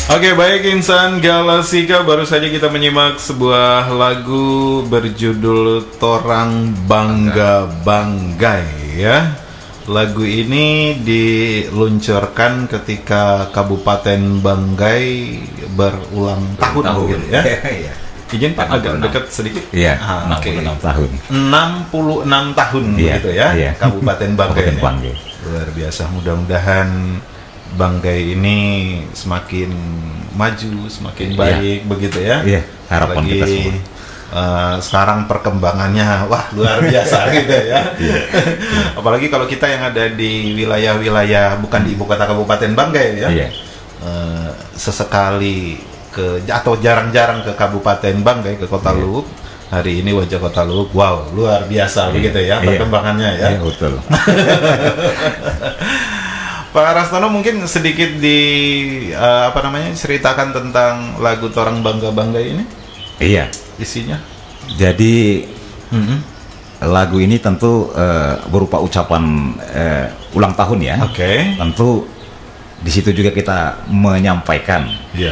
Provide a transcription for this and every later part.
Oke, baik insan Galasika, baru saja kita menyimak sebuah lagu berjudul Torang Bangga Banggai ya. Lagu ini diluncurkan ketika Kabupaten Banggai berulang tahun gitu ya. Izin Pak agak dekat sedikit. Iya, 66 tahun. 66 tahun gitu ya. Kabupaten Banggai. Luar biasa, mudah-mudahan Banggai ini semakin maju, semakin baik begitu ya. Iya, harapan kita semua. Sekarang perkembangannya wah luar biasa gitu ya. Apalagi kalau kita yang ada di wilayah-wilayah bukan di ibu kota Kabupaten Banggai ya. Sesekali atau jarang-jarang ke Kabupaten Banggai, ke Kota Luwuk. Hari ini wajah Kota Luwuk, wow luar biasa begitu ya perkembangannya ya. Iya, betul. Pak Rastono mungkin sedikit ceritakan tentang lagu Torang Bangga Banggai ini. Iya. Isinya. Jadi lagu ini tentu berupa ucapan ulang tahun ya. Oke. Tentu di situ juga kita menyampaikan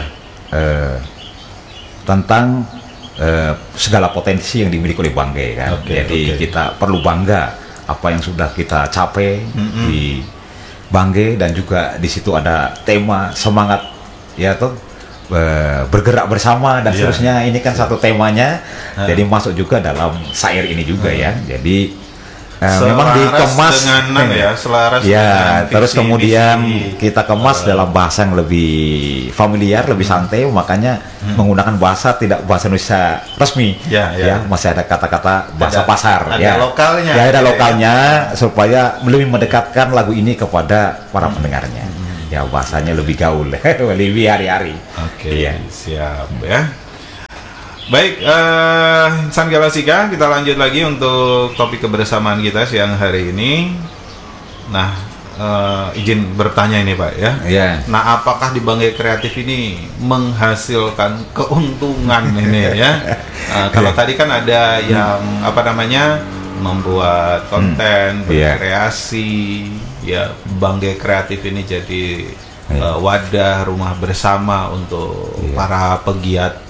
tentang segala potensi yang dimiliki oleh Banggai kan. Jadi kita perlu bangga apa yang sudah kita capai di Banggai, dan juga di situ ada tema semangat ya tuh bergerak bersama dan seterusnya. Ini kan satu temanya, jadi masuk juga dalam syair ini juga ya. Jadi memang dikemas dengan selaras ya, terus kemudian kita kemas dalam bahasa yang lebih familiar, lebih santai, makanya menggunakan bahasa tidak bahasa Indonesia resmi ya, masih ada kata-kata bahasa pasar ada lokalnya ya, ada lokalnya supaya lebih mendekatkan lagu ini kepada para pendengarnya ya, bahasanya lebih gaul lebih hari-hari. Siap ya. Baik, insan Galasika, kita lanjut lagi untuk topik kebersamaan kita siang hari ini. Nah, izin bertanya ini Pak ya. Nah, apakah di Banggai Kreatif ini menghasilkan keuntungan ini ya? Kalau tadi kan ada yang membuat konten, berkreasi, ya Banggai Kreatif ini jadi wadah rumah bersama untuk para pegiat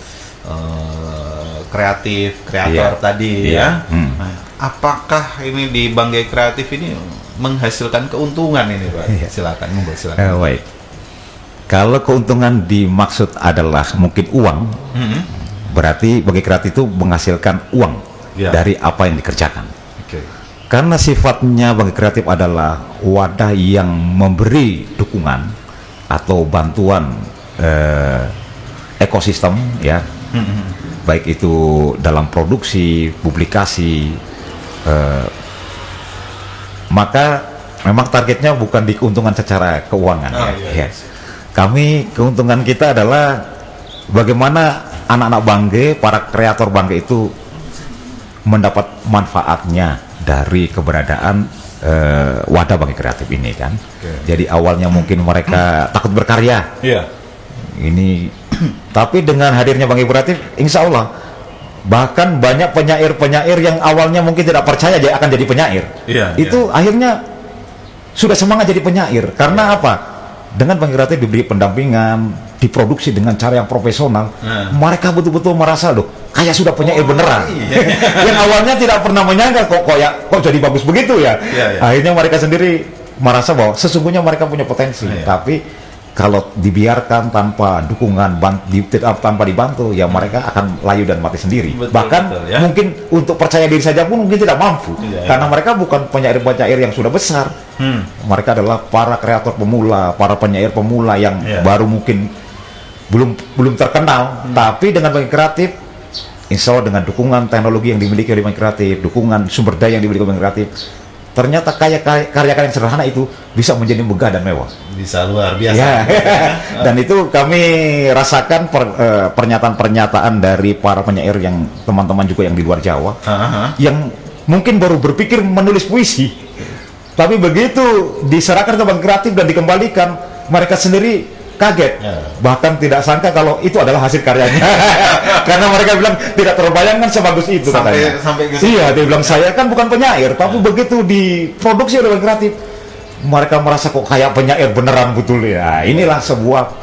kreator tadi ya. Nah, apakah ini di Banggai Kreatif ini menghasilkan keuntungan ini Pak? Silakan. Baik. Kalau keuntungan dimaksud adalah mungkin uang, berarti Banggai Kreatif itu menghasilkan uang dari apa yang dikerjakan. Karena sifatnya Banggai Kreatif adalah wadah yang memberi dukungan atau bantuan ekosistem ya. Baik itu dalam produksi, publikasi, maka memang targetnya bukan di keuntungan secara keuangan Kami keuntungan kita adalah bagaimana anak-anak Banggai, para kreator Banggai itu mendapat manfaatnya dari keberadaan wadah Banggai Kreatif ini kan. Jadi awalnya mungkin mereka takut berkarya. Ini tapi dengan hadirnya Banggai Kreatif, insya Allah bahkan banyak penyair-penyair yang awalnya mungkin tidak percaya dia akan jadi penyair, itu akhirnya sudah semangat jadi penyair. Karena apa? Dengan Banggai Kreatif diberi pendampingan, diproduksi dengan cara yang profesional, mereka betul-betul merasa loh kayak sudah penyair beneran. Yang awalnya tidak pernah menyangka kok jadi bagus begitu ya. Akhirnya mereka sendiri merasa bahwa sesungguhnya mereka punya potensi. Tapi kalau dibiarkan tanpa dukungan, tanpa dibantu, ya mereka akan layu dan mati sendiri. Bahkan mungkin untuk percaya diri saja pun mungkin tidak mampu, karena mereka bukan penyair-penyair yang sudah besar. Mereka adalah para kreator pemula, para penyair pemula yang baru mungkin belum terkenal. Tapi dengan Banggai Kreatif, insya Allah dengan dukungan teknologi yang dimiliki oleh Banggai Kreatif, dukungan sumber daya yang dimiliki oleh Banggai Kreatif, ternyata karya-karya yang sederhana itu bisa menjadi megah dan mewah. Bisa luar biasa. Dan itu kami rasakan pernyataan dari para penyair yang teman-teman juga yang di luar Jawa, yang mungkin baru berpikir menulis puisi, tapi begitu diserahkan ke Banggai Kreatif dan dikembalikan, mereka sendiri kaget, bahkan tidak sangka kalau itu adalah hasil karyanya. Karena mereka bilang tidak terbayangkan sebagus itu katanya. Iya, dia bilang saya kan bukan penyair, tapi begitu diproduksi oleh Banggai Kreatif, mereka merasa kok kayak penyair beneran betul ya. Inilah sebuah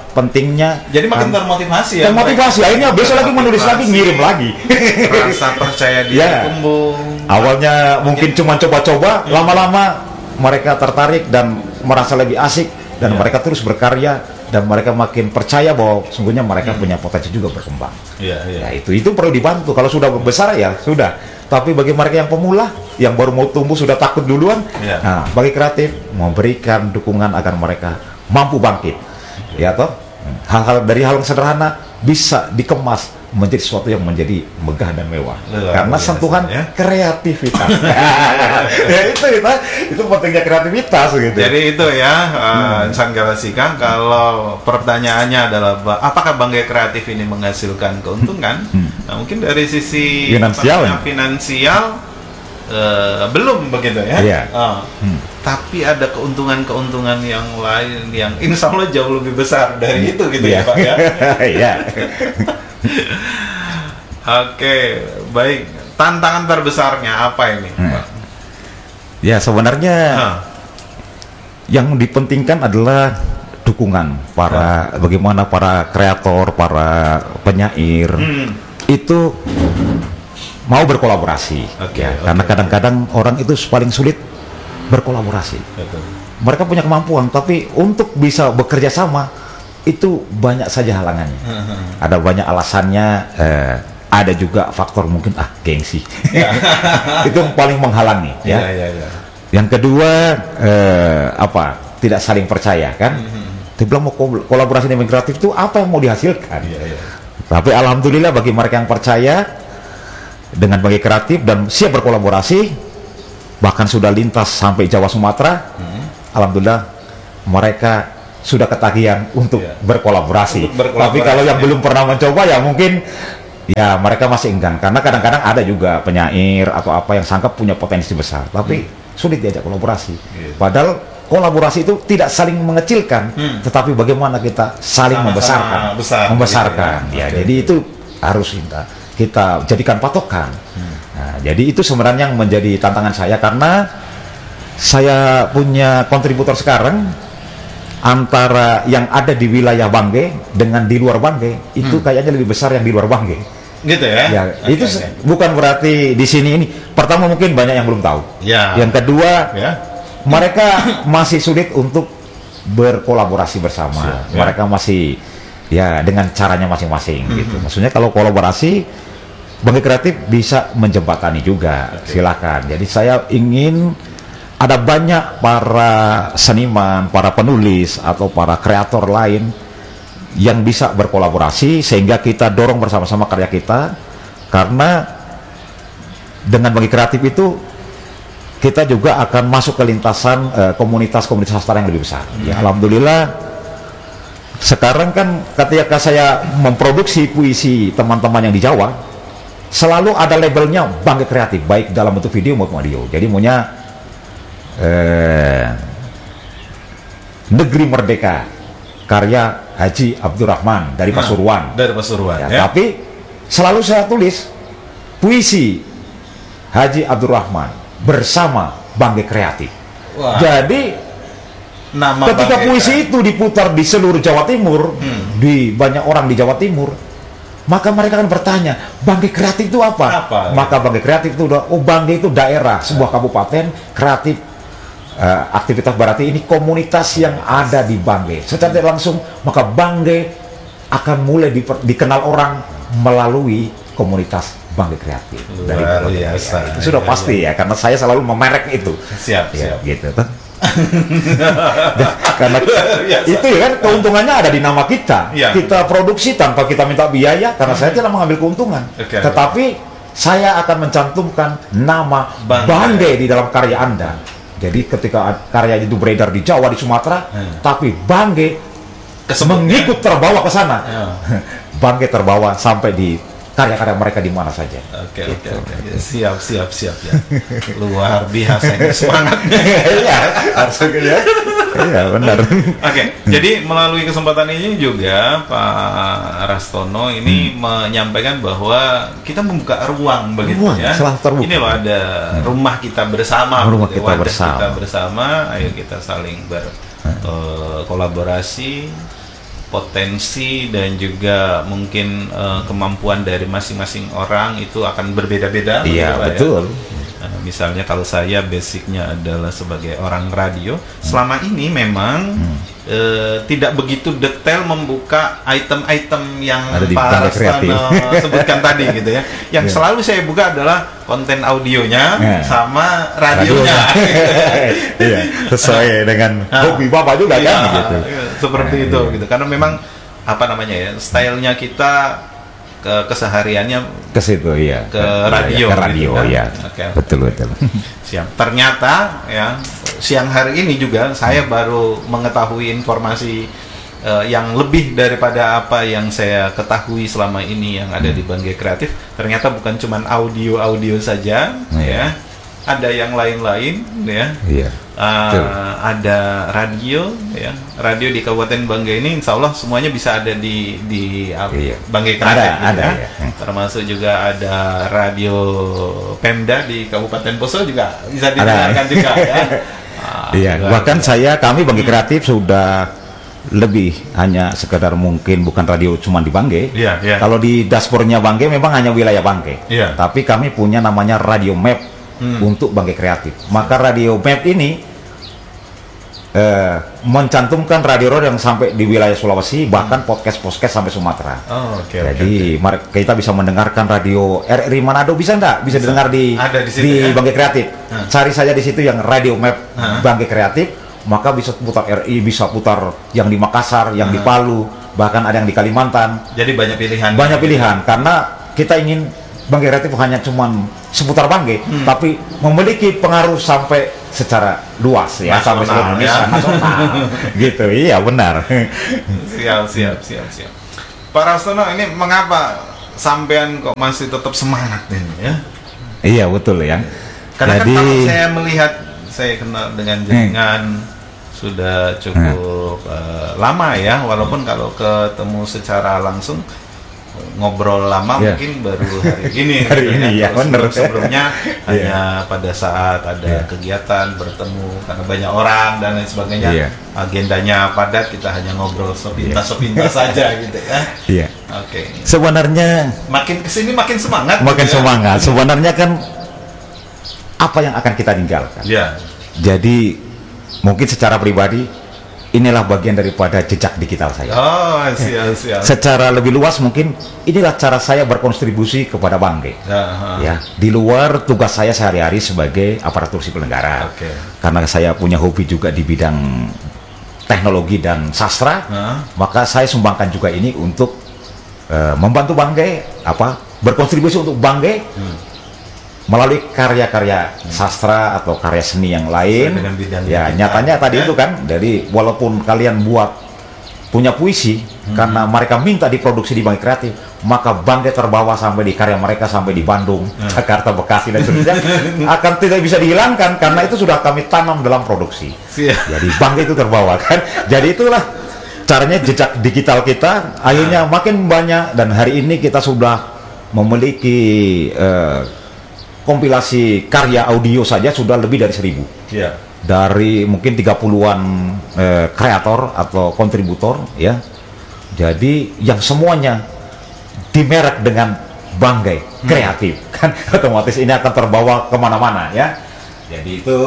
pentingnya. Jadi makin termotivasi ya. Termotivasi, akhirnya besok lagi menulis lagi, ngirim lagi. Rasa percaya diri tumbuh. Awalnya mungkin cuma coba-coba, lama-lama mereka tertarik dan merasa lebih asik, dan mereka terus berkarya, dan mereka makin percaya bahwa sungguhnya mereka punya potensi juga berkembang. Ya, itu perlu dibantu. Kalau sudah besar ya sudah. Tapi bagi mereka yang pemula, yang baru mau tumbuh sudah takut duluan, nah bagi kreatif memberikan dukungan agar mereka mampu bangkit, ya toh. Hal-hal dari hal yang sederhana bisa dikemas menjadi sesuatu yang menjadi megah dan mewah, karena sentuhan kreativitas. Ya, itu pentingnya kreativitas gitu. Jadi itu ya, Insan Galaxy Kang, kalau pertanyaannya adalah apakah bangga kreatif ini menghasilkan keuntungan? Nah, mungkin dari sisi finansial belum begitu ya. Tapi ada keuntungan-keuntungan yang lain yang insya Allah jauh lebih besar dari itu gitu ya Pak ya. Iya. Oke, baik. Tantangan terbesarnya apa ini Pak? Ya sebenarnya yang dipentingkan adalah dukungan bagaimana para kreator, para penyair itu mau berkolaborasi. Karena kadang-kadang orang itu paling sulit berkolaborasi. Mereka punya kemampuan, tapi untuk bisa bekerja sama itu banyak saja halangannya. Ada banyak alasannya. Ada juga faktor mungkin gengsi. Itu yang paling menghalangi. Yang kedua tidak saling percaya kan. Dibilang mau kolaborasi dengan kreatif itu apa yang mau dihasilkan. Tapi alhamdulillah bagi mereka yang percaya dengan bagi kreatif dan siap berkolaborasi, bahkan sudah lintas sampai Jawa Sumatera, alhamdulillah mereka sudah ketagihan untuk berkolaborasi. Tapi kalau yang belum pernah mencoba ya mungkin ya mereka masih enggan, karena kadang-kadang ada juga penyair atau apa yang sangka punya potensi besar tapi sulit diajak kolaborasi. Padahal kolaborasi itu tidak saling mengecilkan, tetapi bagaimana kita saling membesarkan. Jadi itu harus kita jadikan patokan. Nah, jadi itu sebenarnya yang menjadi tantangan saya, karena saya punya kontributor sekarang antara yang ada di wilayah Bangge dengan di luar Bangge itu kayaknya lebih besar yang di luar Bangge. Gitu ya? Itu bukan berarti di sini ini. Pertama mungkin banyak yang belum tahu. Yang kedua, mereka masih sulit untuk berkolaborasi bersama. Mereka masih dengan caranya masing-masing gitu. Maksudnya kalau kolaborasi Bangge Kreatif bisa menjembatani juga, silakan. Jadi saya ingin ada banyak para seniman, para penulis atau para kreator lain yang bisa berkolaborasi sehingga kita dorong bersama-sama karya kita, karena dengan Bangge Kreatif itu kita juga akan masuk ke lintasan komunitas-komunitas sastra yang lebih besar. Alhamdulillah sekarang kan ketika saya memproduksi puisi teman-teman yang di Jawa, selalu ada labelnya Bangge Kreatif, baik dalam bentuk video maupun audio. Jadi maunya Negeri Merdeka karya Haji Abdurrahman dari Pasuruan. Tapi selalu saya tulis puisi Haji Abdurrahman bersama Bangge Kreatif. Jadi ketika puisi itu diputar di seluruh Jawa Timur, di banyak orang di Jawa Timur, maka mereka akan bertanya, Bangge Kreatif itu apa? Maka Bangge Kreatif itu Bangge itu daerah, sebuah kabupaten kreatif. Aktivitas berarti ini komunitas yang ada di Bangge. Secara tidak langsung, maka Bangge akan mulai dikenal orang melalui komunitas Bangge Kreatif. Luar biasa. Itu sudah pasti ya, karena saya selalu memerek itu. Siap. Gitu. Karena itu ya kan keuntungannya ada di nama kita. Kita produksi tanpa kita minta biaya, karena saya tidak mengambil keuntungan. Tetapi saya akan mencantumkan nama Bangge di dalam karya Anda. Jadi ketika karya itu beredar di Jawa, di Sumatera, tapi Bangge mengikut terbawa ke sana. Bangge terbawa sampai di karya-karya mereka di mana saja. Oke. Siap ya. Luar biasa ini semangatnya. Iya, benar. Jadi melalui kesempatan ini juga Pak Rastono ini menyampaikan bahwa kita membuka ruang begitu ya. Ini loh ada rumah kita bersama. Kita bersama. Ayo kita saling berkolaborasi potensi dan juga mungkin kemampuan dari masing-masing orang itu akan berbeda-beda. Iya, Pak, betul. Ya? Misalnya kalau saya basicnya adalah sebagai orang radio, selama ini memang tidak begitu detail membuka item-item yang Ada di Pak Bangga Kreatif. Rastono sebutkan tadi gitu ya. Yang selalu saya buka adalah konten audionya sama radionya. Iya, sesuai dengan hobi Bapak juga Iya, kan gitu. iya, seperti itu gitu. Karena memang apa namanya ya, stylenya kita kesehariannya Ke situ ya. ke radio, Ke radio gitu kan. ya. Oke. Betul betul. Siap. Ternyata ya siang hari ini juga saya baru mengetahui informasi yang lebih daripada apa yang saya ketahui selama ini yang ada di Bangga Kreatif. Ternyata bukan cuma audio saja, ya. Ada yang lain-lain, ya. Iya. Ada radio, ya. Radio di Kabupaten Bangga ini, insya Allah semuanya bisa ada di Bangga Kreatif, ada, ya. ya. Termasuk juga ada radio Pemda di Kabupaten Poso juga bisa didengarkan juga, ya. Iya. Bahkan kami Bangga Kreatif sudah lebih hanya sekedar mungkin bukan radio cuma di Bangga. Iya, iya. Kalau di dashboardnya Bangga memang hanya wilayah Bangga. Iya. Tapi kami punya namanya Radio Map untuk Bangga Kreatif. Maka Radio Map ini mencantumkan radio yang sampai di wilayah Sulawesi, bahkan podcast sampai Sumatera. Oh, oke. Jadi kita bisa mendengarkan radio RRI Manado, bisa enggak? Bisa didengar di situ, ya? Bangga Kreatif. Cari saja di situ yang Radio Map Bangga Kreatif, maka bisa putar RI, bisa putar yang di Makassar, yang di Palu, bahkan ada yang di Kalimantan. Jadi banyak pilihan. Banyak pilihan karena kita ingin Bangga Kreatif hanya cuman seputar Bangga, tapi memiliki pengaruh sampai secara luas ya, sampai seluruh Indonesia, nasional. Gitu, iya benar. Siap. Pak Rastono, ini mengapa sampean kok masih tetap semangat ini ya? Iya betul ya. Karena kan kalau saya melihat, saya kenal dengan jenengan sudah cukup lama ya, walaupun kalau ketemu secara langsung ngobrol lama mungkin baru hari ini. Ya, sebelumnya hanya pada saat ada kegiatan bertemu karena banyak orang dan lain sebagainya. Agendanya padat, kita hanya ngobrol sepintas saja gitu ya. Iya. Oke. Sebenarnya makin kesini makin semangat. Makin gitu semangat. Ya. Sebenarnya kan apa yang akan kita tinggalkan? Iya. Jadi mungkin secara pribadi inilah bagian daripada jejak digital saya. Oh, siap. Secara lebih luas mungkin inilah cara saya berkontribusi kepada Bangga. Ya, di luar tugas saya sehari-hari sebagai aparatur sipil negara. Karena saya punya hobi juga di bidang teknologi dan sastra, maka saya sumbangkan juga ini untuk membantu Bangga, berkontribusi untuk Bangga. Melalui karya-karya sastra atau karya seni yang lain, ya nyatanya tadi itu kan, jadi walaupun kalian punya puisi, karena mereka minta diproduksi di Bangga Kreatif, maka Bangga terbawa sampai di karya mereka sampai di Bandung, Jakarta, Bekasi dan seterusnya, akan tidak bisa dihilangkan karena itu sudah kami tanam dalam produksi. Jadi Bangga itu terbawa kan, jadi itulah caranya jejak digital kita akhirnya makin banyak dan hari ini kita sudah memiliki kompilasi karya audio saja sudah lebih dari 1.000. Dari mungkin 30-an kreator atau kontributor ya. Jadi yang semuanya dimerek dengan Bangga Kreatif kan, otomatis ini akan terbawa kemana-mana ya. Jadi itu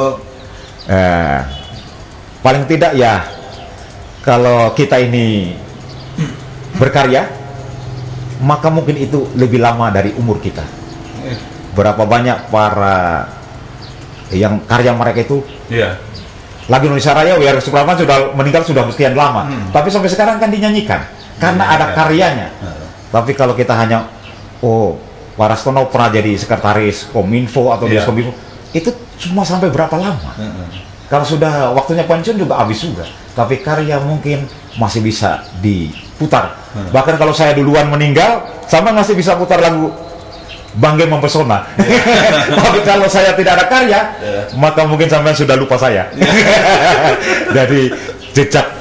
paling tidak ya, kalau kita ini berkarya maka mungkin itu lebih lama dari umur kita. Berapa banyak para yang karya mereka itu lagu Indonesia Raya biar Supratman sudah meninggal sudah sekian lama, tapi sampai sekarang kan dinyanyikan karena ada karyanya. Tapi kalau kita hanya Pak Rastono pernah jadi sekretaris Kominfo atau Kominfo, itu cuma sampai berapa lama? Kalau sudah waktunya pensiun juga habis juga. Tapi karya mungkin masih bisa diputar. Bahkan kalau saya duluan meninggal, sama masih bisa putar lagu Bangga Mempesona. Tapi kalau saya tidak ada karya, maka mungkin sampai sudah lupa saya. Jadi jejak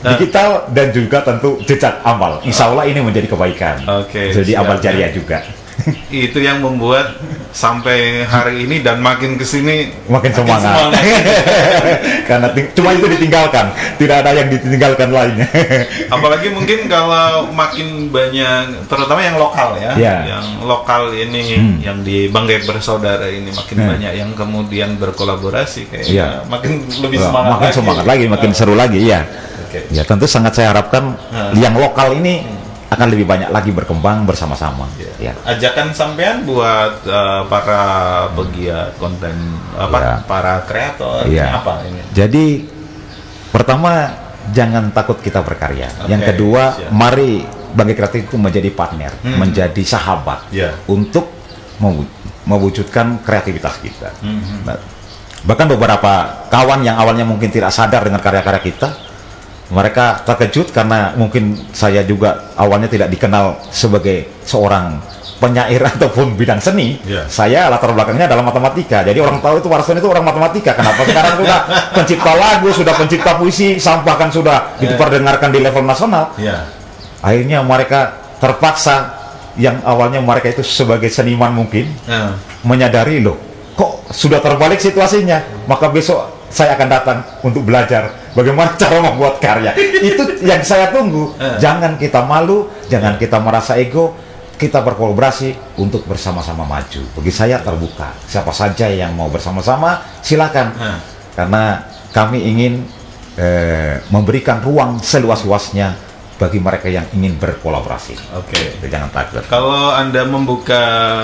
digital dan juga tentu jejak amal. Insya Allah ini menjadi kebaikan. Jadi amal jariah juga. Itu yang membuat sampai hari ini dan makin kesini makin semangat. Karena cuma itu ditinggalkan, tidak ada yang ditinggalkan lainnya. Apalagi mungkin kalau makin banyak, terutama yang lokal ya, yang lokal ini, yang di Banggai Bersaudara ini makin banyak yang kemudian berkolaborasi, kayaknya makin lebih semangat, makin lagi. Semangat lagi, makin seru lagi, ya. Ya tentu sangat saya harapkan yang lokal ini akan lebih banyak lagi berkembang bersama-sama. Ya. Ajakan sampean buat para pegiat konten, para kreator, apa ini? Jadi pertama, jangan takut kita berkarya. Yang kedua, mari Banggai Kreatif itu menjadi partner, menjadi sahabat untuk mewujudkan kreativitas kita. Nah, bahkan beberapa kawan yang awalnya mungkin tidak sadar dengan karya-karya kita, mereka terkejut karena mungkin saya juga awalnya tidak dikenal sebagai seorang penyair ataupun bidang seni. Saya latar belakangnya adalah matematika. Jadi orang tahu itu Warson itu orang matematika. Kenapa sekarang sudah pencipta lagu, sudah pencipta puisi, bahkan sudah diperdengarkan di level nasional. Akhirnya mereka terpaksa, yang awalnya mereka itu sebagai seniman mungkin menyadari, loh kok sudah terbalik situasinya, maka besok saya akan datang untuk belajar bagaimana cara membuat karya. Itu yang saya tunggu. Jangan kita malu, jangan kita merasa ego, kita berkolaborasi untuk bersama-sama maju. Bagi saya terbuka, siapa saja yang mau bersama-sama silakan. Karena kami ingin memberikan ruang seluas-luasnya bagi mereka yang ingin berkolaborasi. Jangan takut. Kalau Anda membuka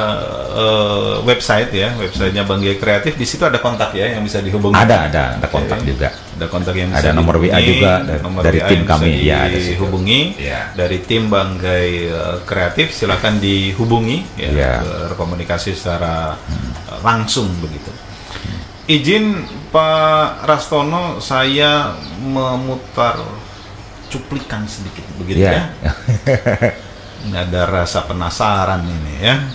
website ya, websitenya Banggai Kreatif, di situ ada kontak ya yang bisa dihubungi. Ada kontak juga. Ada kontak yang bisa ada nomor WA juga dari tim kami ya, dihubungi dari tim Banggai Kreatif, silakan dihubungi berkomunikasi secara langsung begitu. Izin Pak Rastono, saya memutar cuplikan sedikit begitu ya. Ini ada rasa penasaran ini ya.